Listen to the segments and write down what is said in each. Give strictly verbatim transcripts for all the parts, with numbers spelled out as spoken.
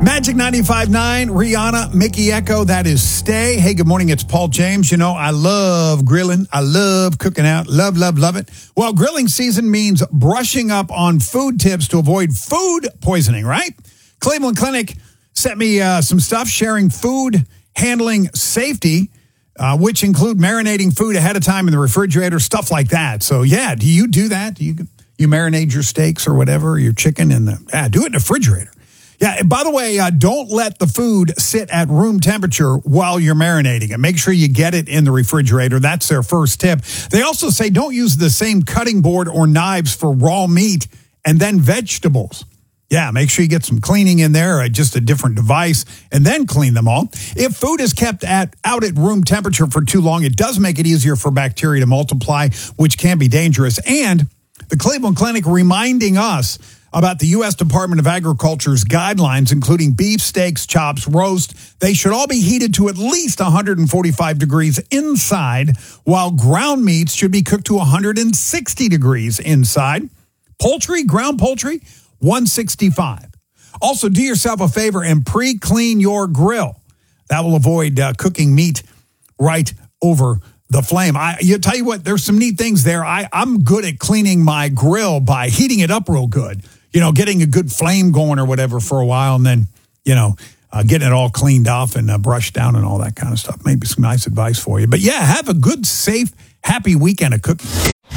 Magic ninety-five point nine, Rihanna, Mickey Echo, that is Stay. Hey, good morning, it's Paul James. You know, I love grilling. I love cooking out. Love, love, love it. Well, grilling season means brushing up on food tips to avoid food poisoning, right? Cleveland Clinic sent me uh, some stuff sharing food handling safety, uh, which include marinating food ahead of time in the refrigerator, stuff like that. So, yeah, do you do that? Do you, you marinate your steaks or whatever, your chicken in the, yeah, do it in the refrigerator. Yeah, and by the way, uh, don't let the food sit at room temperature while you're marinating it. Make sure you get it in the refrigerator. That's their first tip. They also say don't use the same cutting board or knives for raw meat and then vegetables. Yeah, make sure you get some cleaning in there, uh, just a different device, and then clean them all. If food is kept at out at room temperature for too long, it does make it easier for bacteria to multiply, which can be dangerous. And the Cleveland Clinic reminding us about the U S Department of Agriculture's guidelines, including beef, steaks, chops, roast. They should all be heated to at least one hundred forty-five degrees inside, while ground meats should be cooked to one hundred sixty degrees inside. Poultry, ground poultry, one sixty-five. Also, do yourself a favor and pre-clean your grill. That will avoid uh, cooking meat right over the flame. I you tell you what, there's some neat things there. I, I'm good at cleaning my grill by heating it up real good. You know, getting a good flame going or whatever for a while, and then, you know, uh, getting it all cleaned off and uh, brushed down and all that kind of stuff. Maybe some nice advice for you. But yeah, have a good, safe, happy weekend of cooking.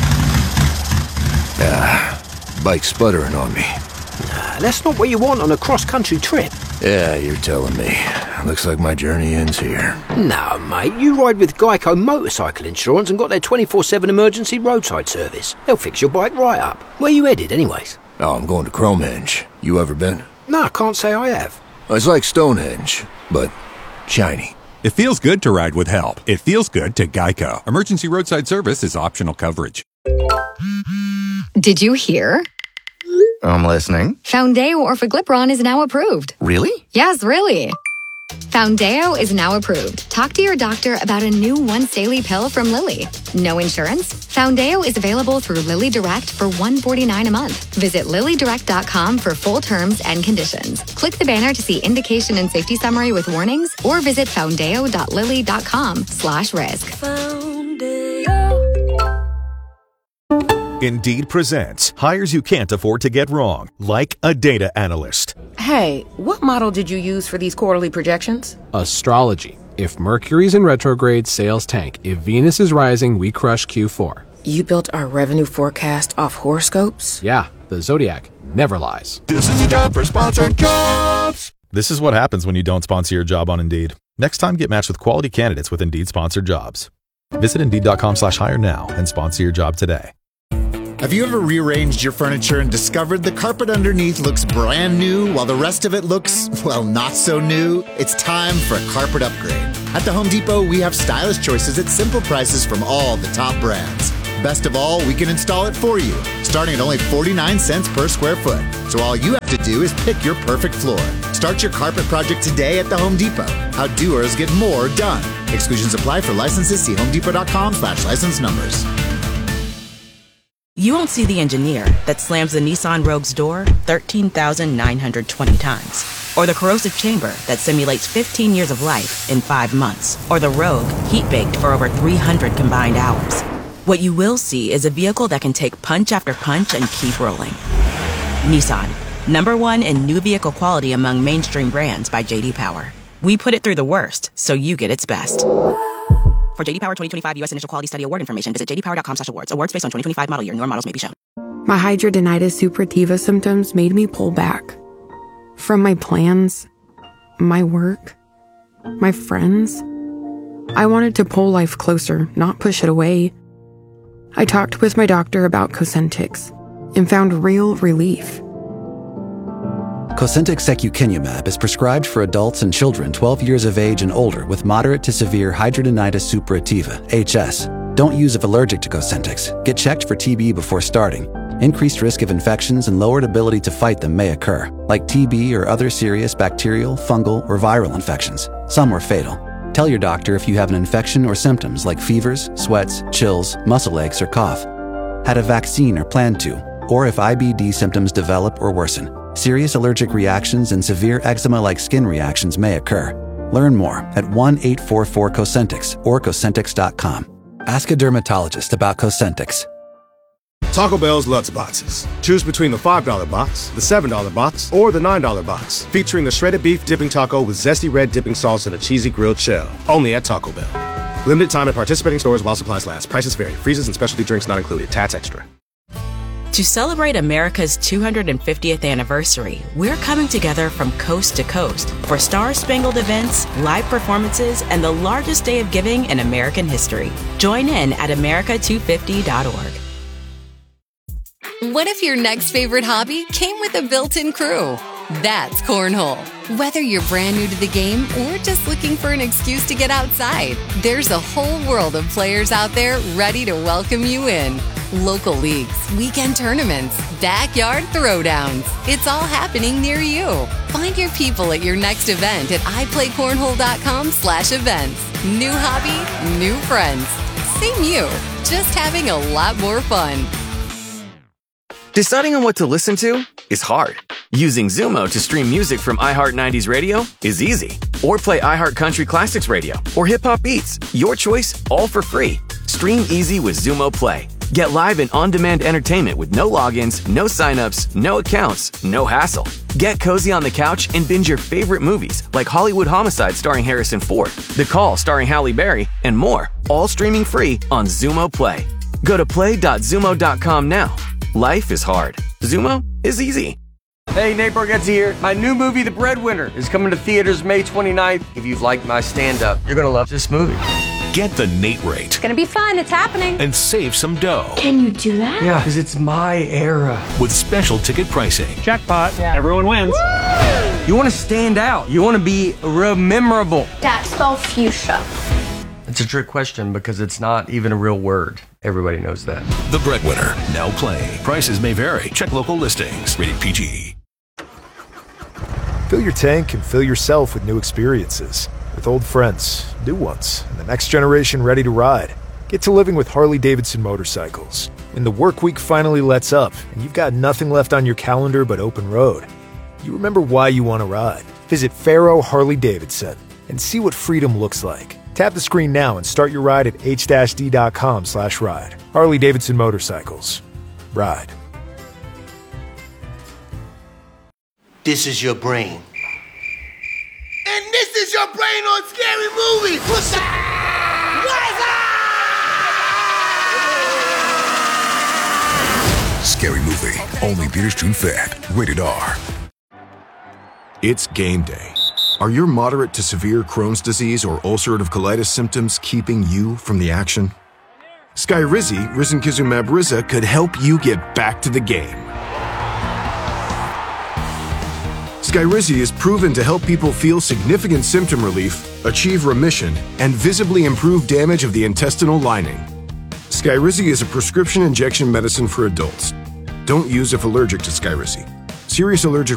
Ah, bike's sputtering on me. Nah, that's not what you want on a cross-country trip. Yeah, you're telling me. Looks like my journey ends here. No, mate, you ride with Geico Motorcycle Insurance and got their twenty-four seven emergency roadside service. They'll fix your bike right up. Where you headed, anyways? Oh, I'm going to Cromehenge. You ever been? No, I can't say I have. It's like Stonehenge, but shiny. It feels good to ride with help. It feels good to Geico. Emergency roadside service is optional coverage. Did you hear? I'm listening. Foundeo Orforglipron is now approved. Really? Yes, really. Foundeo is now approved. Talk to your doctor about a new once-daily pill from Lilly. No insurance? Foundeo is available through Lilly Direct for one hundred forty-nine dollars a month. Visit lilly direct dot com for full terms and conditions. Click the banner to see indication and safety summary with warnings, or visit foundeo dot lilly dot com slash risk. Indeed presents hires you can't afford to get wrong, like a data analyst. Hey, what model did you use for these quarterly projections? Astrology. If Mercury's in retrograde, sales tank. If Venus is rising, we crush Q four. You built our revenue forecast off horoscopes? Yeah, the Zodiac never lies. This is a job for sponsored jobs. This is what happens when you don't sponsor your job on Indeed. Next time, get matched with quality candidates with Indeed sponsored jobs. Visit Indeed dot com slash hire now and sponsor your job today. Have you ever rearranged your furniture and discovered the carpet underneath looks brand new while the rest of it looks, well, not so new? It's time for a carpet upgrade. At the Home Depot, we have stylish choices at simple prices from all the top brands. Best of all, we can install it for you, starting at only forty-nine cents per square foot. So all you have to do is pick your perfect floor. Start your carpet project today at the Home Depot. How doers get more done. Exclusions apply for licenses. See homedepot dot com slash license numbers. You won't see the engineer that slams the Nissan Rogue's door thirteen thousand nine hundred twenty times. Or the corrosive chamber that simulates fifteen years of life in five months. Or the Rogue heat-baked for over three hundred combined hours. What you will see is a vehicle that can take punch after punch and keep rolling. Nissan, number one in new vehicle quality among mainstream brands by J D Power. We put it through the worst, so you get its best. For J D Power twenty twenty-five U S Initial Quality Study Award information, visit j d power dot com slash awards. Awards based on twenty twenty-five model year. Newer models may be shown. My hidradenitis suppurativa symptoms made me pull back from my plans, my work, my friends. I wanted to pull life closer, not push it away. I talked with my doctor about Cosentyx and found real relief. Cosentyx secukinumab is prescribed for adults and children twelve years of age and older with moderate to severe hidradenitis suppurativa, H S. Don't use if allergic to Cosentyx. Get checked for T B before starting. Increased risk of infections and lowered ability to fight them may occur, like T B or other serious bacterial, fungal, or viral infections. Some are fatal. Tell your doctor if you have an infection or symptoms like fevers, sweats, chills, muscle aches, or cough. Had a vaccine or plan to, or if I B D symptoms develop or worsen. Serious allergic reactions and severe eczema-like skin reactions may occur. Learn more at one eight four four Cosentix or Cosentix dot com. Ask a dermatologist about Cosentix. Taco Bell's Lutz Boxes. Choose between the five dollar box, the seven dollar box, or the nine dollar box, featuring the shredded beef dipping taco with zesty red dipping sauce and a cheesy grilled shell. Only at Taco Bell. Limited time at participating stores while supplies last. Prices vary. Freezes and specialty drinks not included. Tats extra. To celebrate America's two hundred fiftieth anniversary, we're coming together from coast to coast for star-spangled events, live performances, and the largest day of giving in American history. Join in at America two fifty dot org. What if your next favorite hobby came with a built-in crew? That's Cornhole. Whether you're brand new to the game or just looking for an excuse to get outside, there's a whole world of players out there ready to welcome you in. Local leagues, weekend tournaments, backyard throwdowns. It's all happening near you. Find your people at your next event at i play cornhole dot com slash events. New hobby, new friends. Same you, just having a lot more fun. Deciding on what to listen to is hard. Using Zumo to stream music from iHeart nineties Radio is easy. Or play iHeart Country Classics Radio or Hip Hop Beats. Your choice, all for free. Stream easy with Zumo Play. Get live and on-demand entertainment with no logins, no signups, no accounts, no hassle. Get cozy on the couch and binge your favorite movies like Hollywood Homicide starring Harrison Ford, The Call starring Halle Berry, and more, all streaming free on Zumo Play. Go to play dot zumo dot com now. Life is hard. Zumo is easy. Hey, Nate Bargatze here. My new movie, The Breadwinner, is coming to theaters May twenty-ninth. If you've liked my stand-up, you're going to love this movie. Get the Nate rate. It's gonna be fun, it's happening. And save some dough. Can you do that? Yeah, because it's my era. With special ticket pricing. Jackpot. Yeah. Everyone wins. Woo! You want to stand out. You want to be real memorable. Dad, spell fuchsia. It's a trick question because it's not even a real word. Everybody knows that. The Breadwinner, now playing. Prices may vary. Check local listings. Rated P G. Fill your tank and fill yourself with new experiences. With old friends, new ones, and the next generation ready to ride. Get to living with Harley-Davidson motorcycles. When the work week finally lets up and you've got nothing left on your calendar but open road, you remember why you want to ride. Visit Faro Harley-Davidson and see what freedom looks like. Tap the screen now and start your ride at h d dot com slash ride. Harley-Davidson Motorcycles. Ride. This is your brain. And this is your brain on Scary Movie. What's up? What's up? Scary Movie. Only theaters June fifth. Rated R. It's game day. Are your moderate to severe Crohn's disease or ulcerative colitis symptoms keeping you from the action? Skyrizi, risankizumab Riza, could help you get back to the game. Skyrizi is proven to help people feel significant symptom relief, achieve remission, and visibly improve damage of the intestinal lining. Skyrizi is a prescription injection medicine for adults. Don't use if allergic to Skyrizi. Serious allergic